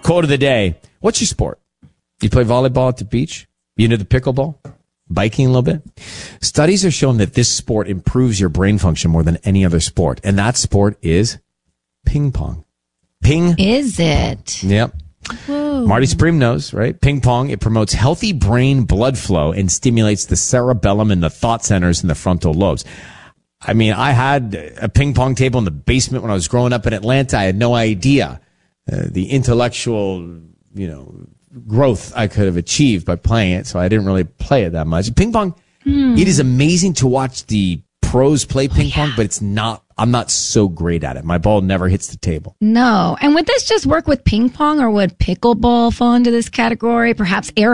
Quote of the day. What's your sport? You play volleyball at the beach? You into the pickleball? Biking a little bit? Studies are showing that this sport improves your brain function more than any other sport. And that sport is ping pong. Is it? Yep. Whoa. Marty Supreme knows, right? Ping pong, it promotes healthy brain blood flow and stimulates the cerebellum and the thought centers in the frontal lobes. I mean, I had a ping pong table in the basement when I was growing up in Atlanta. I had no idea the intellectual, growth I could have achieved by playing it. So I didn't really play it that much. Ping pong, It is amazing to watch the pros play ping pong, but I'm not so great at it. My ball never hits the table. No. And would this just work with ping pong, or would pickleball fall into this category? Perhaps air